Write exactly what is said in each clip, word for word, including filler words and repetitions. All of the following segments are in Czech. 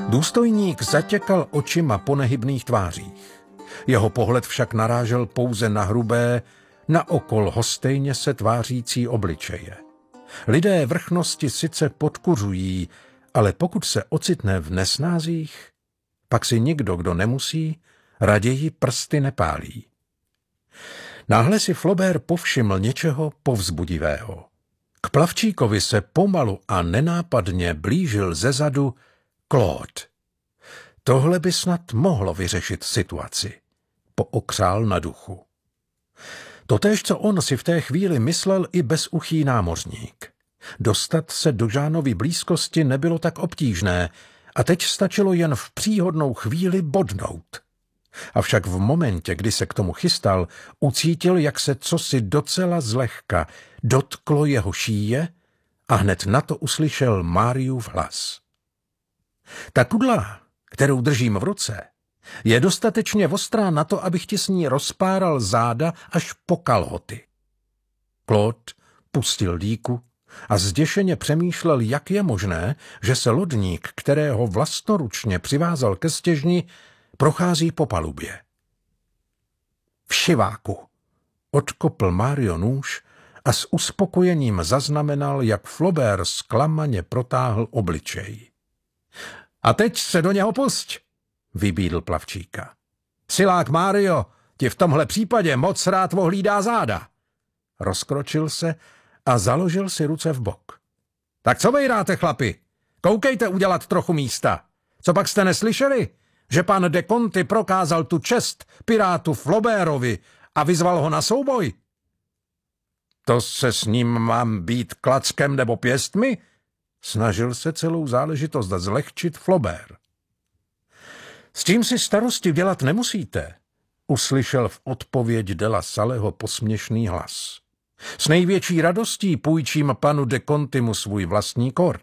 Důstojník zatěkal očima po nehybných tvářích. Jeho pohled však narážel pouze na hrubé, naokol hostejně se tvářící obličeje. Lidé vrchnosti sice podkuřují, ale pokud se ocitne v nesnázích, pak si nikdo, kdo nemusí, raději prsty nepálí. Náhle si Flaubert povšiml něčeho povzbudivého. K plavčíkovi se pomalu a nenápadně blížil zezadu Claude. Tohle by snad mohlo vyřešit situaci. Pookřál na duchu. Totéž, co on si v té chvíli myslel i bezuchý námořník. Dostat se do Jeanovy blízkosti nebylo tak obtížné a teď stačilo jen v příhodnou chvíli bodnout. Avšak v momentě, kdy se k tomu chystal, ucítil, jak se cosi docela zlehka dotklo jeho šíje a hned na to uslyšel Máriův hlas. Ta kudla, kterou držím v ruce, je dostatečně ostrá na to, abych ti s ní rozpáral záda až po kalhoty. Claude pustil dýku a zděšeně přemýšlel, jak je možné, že se lodník, kterého vlastnoručně přivázal ke stěžni, prochází po palubě. Všiváku, odkopl Mário nůž a s uspokojením zaznamenal, jak Flaubert zklamaně protáhl obličej. A teď se do něho pusť, vybídl plavčíka. Silák Mário ti v tomhle případě moc rád ohlídá záda. Rozkročil se a založil si ruce v bok. Tak co vejráte, chlapi? Koukejte udělat trochu místa. Co pak jste neslyšeli? Že pan de Conti prokázal tu čest pirátu Flaubertovi a vyzval ho na souboj? To se s ním mám být klackem nebo pěstmi? Snažil se celou záležitost zlehčit Flaubert. S tím si starosti dělat nemusíte, uslyšel v odpověď de la Salleho posměšný hlas. S největší radostí půjčím panu de Contimu svůj vlastní kort.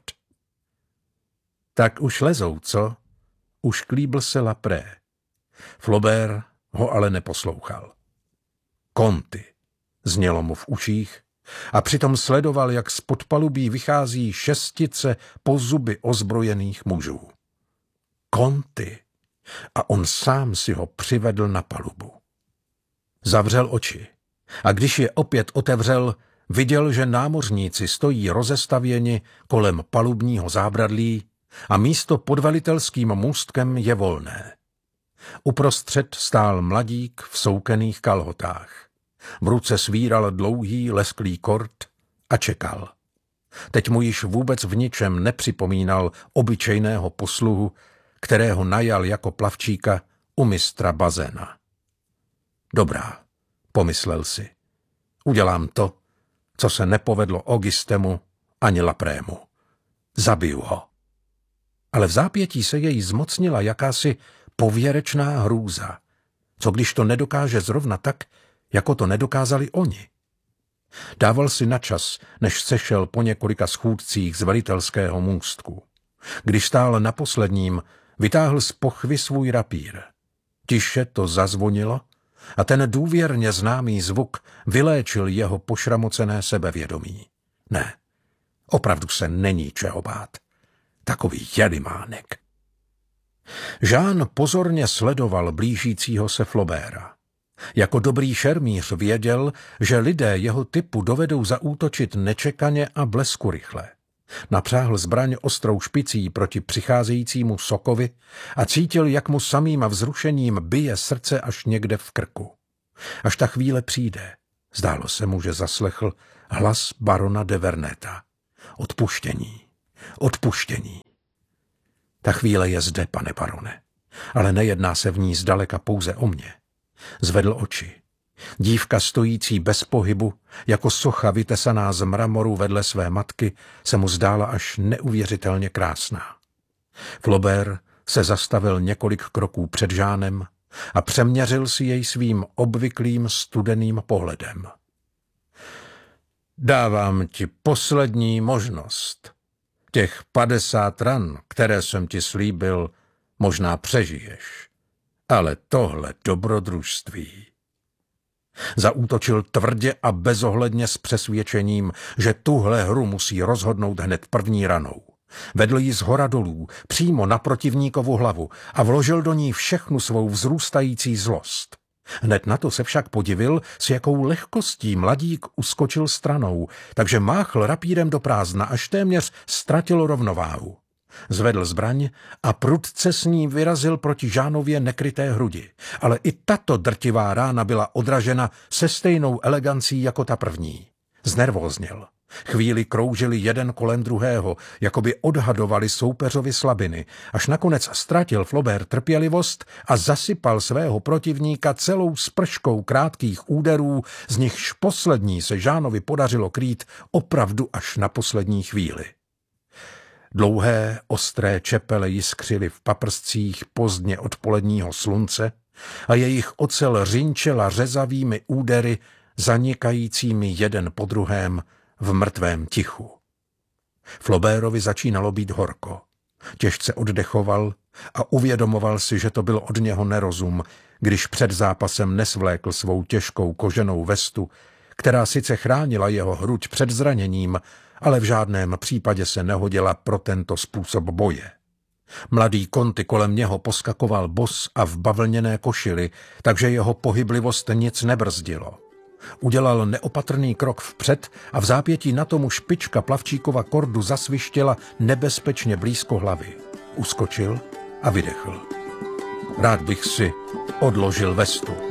Tak už lezou, co? Ušklíbl se Lapré. Flaubert ho ale neposlouchal. Conti, znělo mu v uších, a přitom sledoval, jak z podpalubí vychází šestice po zuby ozbrojených mužů. Conti. A on sám si ho přivedl na palubu. Zavřel oči a když je opět otevřel, viděl, že námořníci stojí rozestavěni kolem palubního zábradlí a místo pod velitelským můstkem je volné. Uprostřed stál mladík v soukených kalhotách. V ruce svíral dlouhý lesklý kort a čekal. Teď mu již vůbec v ničem nepřipomínal obyčejného posluhu, kterého najal jako plavčíka u mistra Bazéna. Dobrá, pomyslel si. Udělám to, co se nepovedlo Augustemu ani Laprému. Zabiju ho. Ale v zápětí se jej zmocnila jakási pověrečná hrůza. Co když to nedokáže zrovna tak, jako to nedokázali oni? Dával si na čas, než sešel po několika schůdcích z velitelského můstku. Když stál na posledním, vytáhl z pochvy svůj rapír. Tiše to zazvonilo a ten důvěrně známý zvuk vyléčil jeho pošramocené sebevědomí. Ne, opravdu se není čeho bát. Takový jelimánek. Jean pozorně sledoval blížícího se Flauberta. Jako dobrý šermíř věděl, že lidé jeho typu dovedou zaútočit nečekaně a bleskurychle. Napřáhl zbraň ostrou špicí proti přicházejícímu sokovi a cítil, jak mu samým vzrušením bije srdce až někde v krku. Až ta chvíle přijde, zdálo se mu, že zaslechl hlas barona de Verneta. Odpuštění, odpuštění. Ta chvíle je zde, pane barone, ale nejedná se v ní zdaleka pouze o mě. Zvedl oči. Dívka stojící bez pohybu, jako socha vytesaná z mramoru vedle své matky, se mu zdála až neuvěřitelně krásná. Flaubert se zastavil několik kroků před Jeanem a přeměřil si jej svým obvyklým studeným pohledem. Dávám ti poslední možnost. Těch padesát ran, které jsem ti slíbil, možná přežiješ. Ale tohle dobrodružství. Zaútočil tvrdě a bezohledně s přesvědčením, že tuhle hru musí rozhodnout hned první ranou. Vedl ji z hora dolů, přímo na protivníkovu hlavu a vložil do ní všechnu svou vzrůstající zlost. Hned na to se však podivil, s jakou lehkostí mladík uskočil stranou, takže máchl rapírem do prázdna, až téměř ztratil rovnováhu. Zvedl zbraň a prudce s ní vyrazil proti Žánově nekryté hrudi, ale i tato drtivá rána byla odražena se stejnou elegancí jako ta první. Znervózněl. Chvíli kroužili jeden kolem druhého, jako by odhadovali soupeřovi slabiny, až nakonec ztratil Flaubert trpělivost a zasypal svého protivníka celou sprškou krátkých úderů, z nichž poslední se Žánovi podařilo krýt opravdu až na poslední chvíli. Dlouhé, ostré čepele jiskřily v paprscích pozdně odpoledního slunce a jejich ocel řinčela řezavými údery, zanikajícími jeden po druhém v mrtvém tichu. Flaubertovi začínalo být horko. Těžce oddechoval a uvědomoval si, že to byl od něho nerozum, když před zápasem nesvlékl svou těžkou koženou vestu, která sice chránila jeho hruď před zraněním, ale v žádném případě se nehodila pro tento způsob boje. Mladý Conti kolem něho poskakoval bos a v bavlněné košili, takže jeho pohyblivost nic nebrzdilo. Udělal neopatrný krok vpřed a v zápětí na tomu špička plavčíkova kordu zasvištěla nebezpečně blízko hlavy. Uskočil a vydechl. Rád bych si odložil vestu.